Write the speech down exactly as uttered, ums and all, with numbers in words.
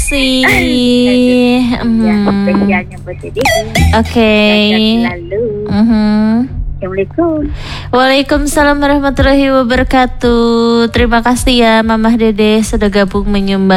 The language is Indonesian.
kasih. Ya, Mhm. spesialnya buat Dede. Oke. Sehat selalu. Mhm. Assalamualaikum. Waalaikumsalam warahmatullahi wabarakatuh. Terima kasih ya Mamah Dede sudah gabung menyumbang